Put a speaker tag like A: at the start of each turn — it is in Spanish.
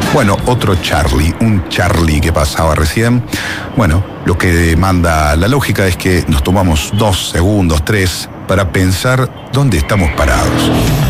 A: Bueno, otro Charlie, un Charlie que pasaba recién. Bueno, lo que demanda la lógica es que nos tomamos 2 segundos, 3, para pensar dónde estamos parados.